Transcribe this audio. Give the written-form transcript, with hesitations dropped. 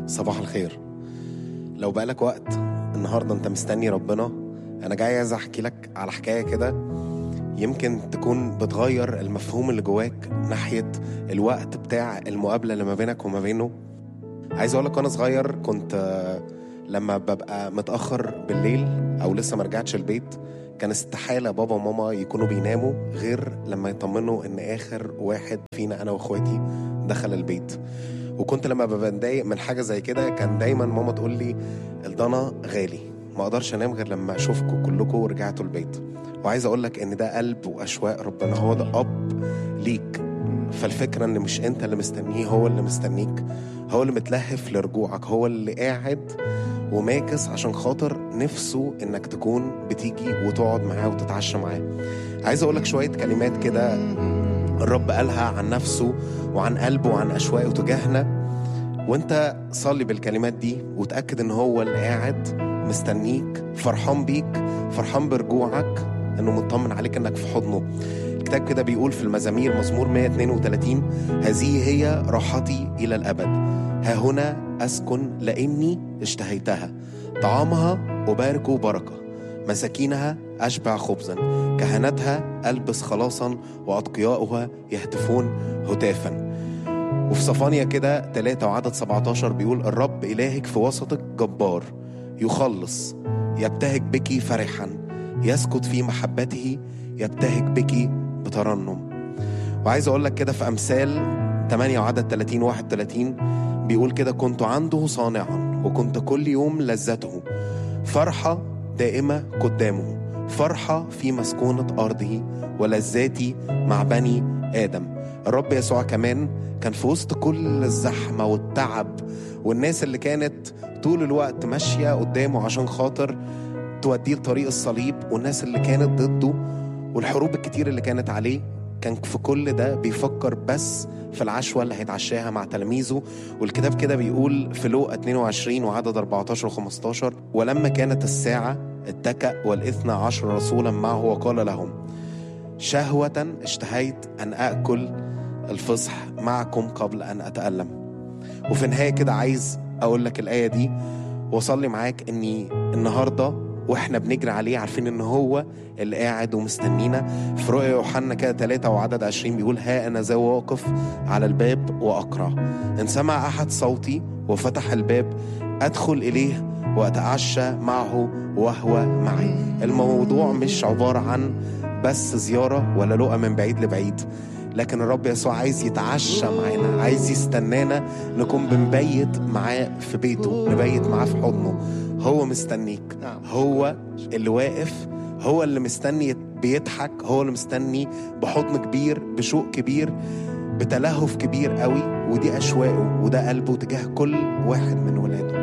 صباح الخير. لو بقالك وقت النهاردة انت مستني ربنا، انا جاي عايز احكي لك على حكاية كده يمكن تكون بتغير المفهوم اللي جواك ناحية الوقت بتاع المقابلة اللي ما بينك وما بينه. عايز اقولك وانا صغير كنت لما ببقى متأخر بالليل او لسه مرجعتش البيت، كان استحالة بابا وماما يكونوا بيناموا غير لما يطمنوا ان اخر واحد فينا انا واخواتي دخل البيت. وكنت لما ببقى متضايق من حاجة زي كده كان دايما ماما تقول لي الضنا غالي، ما اقدرش انام غير لما اشوفكم كلكم ورجعتوا البيت. وعايز اقولك ان ده قلب واشواق ربنا، هو ده اب ليك. فالفكرة ان مش انت اللي مستنيه، هو اللي مستنيك، هو اللي متلهف لرجوعك، هو اللي قاعد وماكس عشان خاطر نفسه انك تكون بتيجي وتقعد معاه وتتعشى معاه. عايز اقولك شوية كلمات كده الرب قالها عن نفسه وعن قلبه وعن أشواقه تجاهنا، وانت صلي بالكلمات دي وتأكد ان هو اللي قاعد مستنيك، فرحان بيك، فرحان برجوعك، انه مطمن عليك انك في حضنه. الكتاب كده بيقول في المزامير مزمور 132: هذه هي راحتي إلى الأبد، ها هنا أسكن لأني اشتهيتها، طعامها أبارك بركة، مساكينها أشبع خبزا، كهنتها ألبس خلاصا، وأتقياؤها يهتفون هتافا. وفي صفانيا كده 3 وعدد 17 بيقول: الرب إلهك في وسطك جبار، يخلص، يبتهج بك فرحا، يسكت في محبته، يبتهج بك بترنم. وعايز أقول لك كده في أمثال 8 وعدد 30 31 بيقول كده: كنت عنده صانعا وكنت كل يوم لذته، فرحة دائمة قدامه، فرحة في مسكونة أرضه، ولذاتي مع بني آدم. الرب يسوع كمان كان في وسط كل الزحمة والتعب والناس اللي كانت طول الوقت ماشية قدامه عشان خاطر توديه لطريق الصليب، والناس اللي كانت ضده والحروب الكتير اللي كانت عليه، كان في كل ده بيفكر بس في العشوة اللي هيتعشاها مع تلاميذه. والكتاب كده بيقول في لوقا 22 وعدد 14 و15: ولما كانت الساعة اتكأ والإثنى عشر رسولا معه وقال لهم: شهوة اشتهيت أن أكل الفصح معكم قبل أن أتألم. وفي النهاية كده عايز أقول لك الآية دي وصلي معاك إني النهاردة واحنا بنجري عليه عارفين ان هو اللي قاعد ومستنينا. في رؤيا يوحنا كده 3 وعدد 20 بيقول: ها انا ذا واقف على الباب واقرع، ان سمع احد صوتي وفتح الباب ادخل اليه واتعشى معه وهو معي. الموضوع مش عبارة عن بس زيارة ولا لقى من بعيد لبعيد، لكن الرب يسوع عايز يتعشى معانا، عايز يستنانا نكون بنبيت معاه في بيته، نبيت معاه في حضنه. هو مستنيك، هو اللي واقف، هو اللي مستني بيضحك، هو اللي مستني بحضن كبير، بشوق كبير، بتلهف كبير قوي. ودي أشواقه وده قلبه تجاه كل واحد من ولاده.